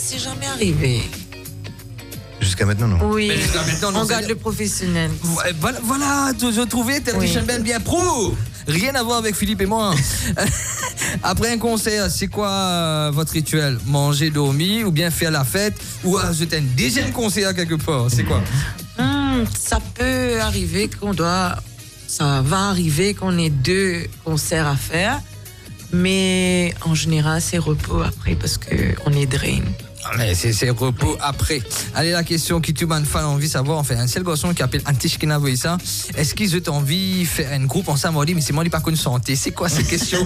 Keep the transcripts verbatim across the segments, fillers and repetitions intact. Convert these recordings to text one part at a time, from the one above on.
c'est jamais arrivé. Jusqu'à maintenant, non. Oui, Mais jusqu'à maintenant, non, on c'est- garde le professionnel. Ouais, Voilà, voilà, tu- je trouvais Temptation Oui. Band bien pro. Rien à voir avec Philippe et moi. Après un concert, c'est quoi euh, votre rituel? Manger, dormir ou bien faire la fête ou ajouter un deuxième concert quelque part? C'est quoi? Hmm, ça peut arriver qu'on doit... Ça va arriver qu'on ait deux concerts à faire. Mais en général, c'est repos après parce qu'on est drain. Mais c'est, c'est repos après. Allez, la question qui tout le monde fan envie de savoir, enfin, un seul garçon qui appelle Antish qui n'a vu ça. Est-ce qu'ils ont envie de faire un groupe ensemble? On dit, mais c'est moi qui pas connu santé. C'est quoi cette question?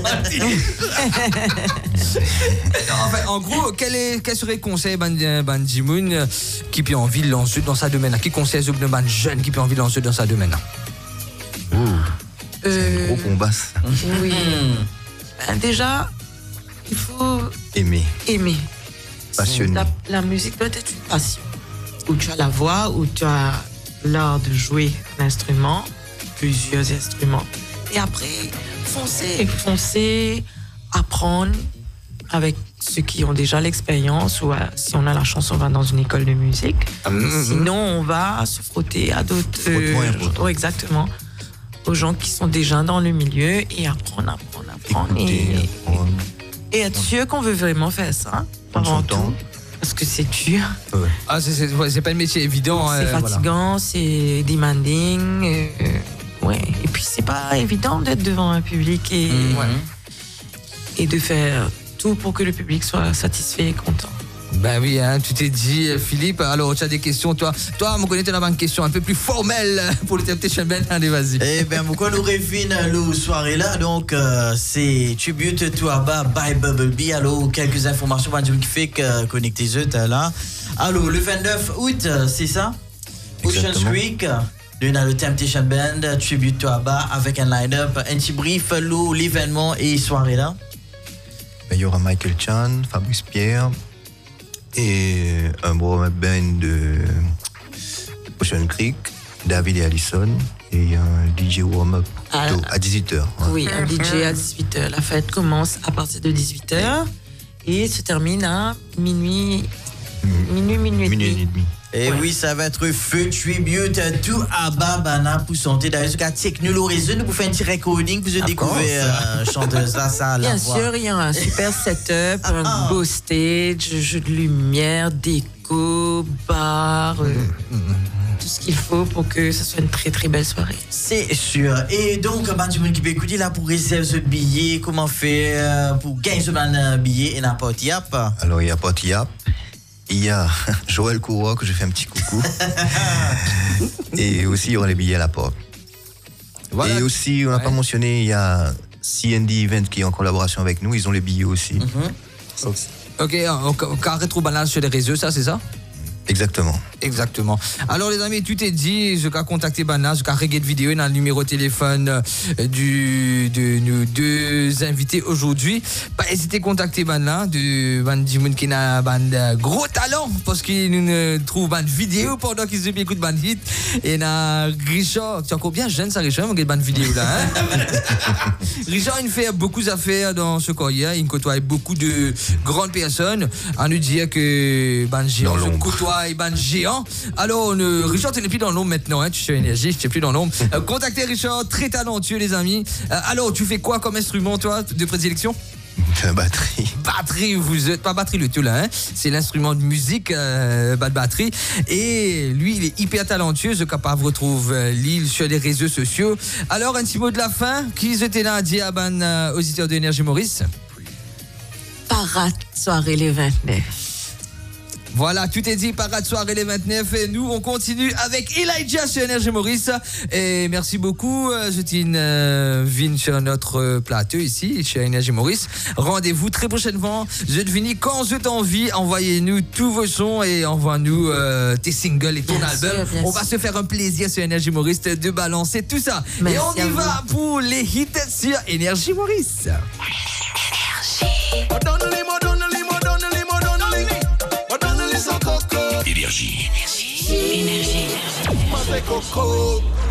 Enfin, en gros, quel, est, quel serait le conseil de Ban Ji-moon qui peut envie de lancer dans sa domaine? Qui conseille de ban jeune qui peut envie de lancer dans sa domaine? Ouh, Euh, gros bombasse. oui. Ben, déjà, il faut Aimer, aimer. passionné. La, la musique doit être une passion. Où tu as la voix, où tu as l'art de jouer un instrument, plusieurs instruments. Et après, foncer, foncer, apprendre avec ceux qui ont déjà l'expérience, ou euh, si on a la chance, on va dans une école de musique. Sinon, on va se frotter à d'autres... Frottement et frottement. ouais, exactement. Aux gens qui sont déjà dans le milieu et apprendre, apprendre, apprendre. Écouter, et, apprendre. et être sûr qu'on veut vraiment faire ça. Prendre Avant son tout. temps. Parce que c'est dur. Ouais. Ah, c'est, c'est, ouais, c'est pas un métier évident. C'est euh, voilà. fatigant, c'est demanding. euh, euh, ouais. Et puis, c'est pas évident d'être devant un public et, Mmh, ouais. et de faire tout pour que le public soit satisfait et content. Ben oui, hein, tu t'es dit, euh, Philippe. Alors, tu as des questions, toi. Toi, mon connais, tu as une question un peu plus formelle pour le Temptation Band. Allez, vas-y. Eh bien, pourquoi nous revenons la soirée là? Donc, euh, c'est Tribute to Abba by Bubblebee. Alors, quelques informations qui fait que connectez eux là. Alors, le vingt-neuf août, euh, c'est ça? Ocean Exactement. Creek. On a le Temptation Band, Tribute to Abba, avec un line-up, un petit brief, l'eau, l'événement et soirée là. Ben, il y aura Michael Chan, Fabrice Pierre et un warm band de Ocean Creek, David et Allison et un D J warm-up Ah, plutôt à dix-huit heures. Ouais. Oui, un D J à dix-huit heures. La fête commence à partir de dix-huit heures et se termine à minuit, minuit, minuit et Minuit et demi. demi. Et Ouais. oui, ça va être feu tribute to Abba Bana pour santé. D'ailleurs, ce cas technologie, nous vous faire un petit recording, vous avez découvert euh, chanteuse là, ça, la Bien voix. sûr, il y a un super setup, un Ah. beau stage, jeu de lumière, déco, bar, euh, tout ce qu'il faut pour que ce soit une très très belle soirée. C'est sûr. Et donc, bah, du monde qui peut écouter là pour réserver ce billet, comment faire euh, pour gagner ce ban- billet et n'importe yap. Alors, il y a Potiap, il y a Joël Courroy, que je fais un petit coucou. Et aussi, il y aura les billets à la porte. Voilà. Et aussi, on n'a Ouais. pas mentionné, il y a C N D Event qui est en collaboration avec nous, ils ont les billets aussi. Ok, on, on carré trop banal sur les réseaux, ça, c'est ça? Exactement. Exactement. Alors les amis, tu t'es dit, je vais contacter Bana, je vais regarder vidéo dans le numéro de téléphone euh, du, de nos deux invités aujourd'hui. Pas hésiter à contacter Bana, de Ban Ji-moon qui a un gros talent parce qu'il nous trouve une vidéo pendant qu'ils écoutent ban hit. Et na Richard, tu es encore bien jeune ça Richard, on regarde ban vidéo là. Hein? Richard, il fait beaucoup d'affaires dans ce carrière, il côtoie beaucoup de grandes personnes. On nous dit que Ban Géant Dans se l'ombre. côtoie et Ban Géant. Alors, ne, Richard, tu n'es plus dans l'ombre maintenant, hein, tu sais énergie, tu n'es plus dans l'ombre. Euh, contactez Richard, très talentueux les amis. Euh, alors, tu fais quoi comme instrument toi de prédilection? La batterie. Batterie, vous êtes pas batterie le tout là, hein? C'est l'instrument de musique, euh, pas de batterie. Et lui, il est hyper talentueux, je capable retrouve euh, Lille sur les réseaux sociaux. Alors, un petit mot de la fin, qui était là à dire à ban euh, auditeurs de Énergie Maurice? Parade soirée les vingt-neuf. Voilà, tout est dit, parade soirée les vingt-neuf. Et nous, on continue avec Elijah sur Énergie Maurice. Et merci beaucoup, euh, Jetine euh, Vin sur notre euh, plateau ici, chez Énergie Maurice. Rendez-vous très prochainement. Je devine quand vous êtes envie, envoyez-nous tous vos sons et envoie-nous euh, tes singles et ton Bien album. sûr, bien on va sûr. se faire un plaisir sur Énergie Maurice de balancer tout ça. Merci et on y à vous. va pour les hits sur Énergie Maurice. Énergie. Coco.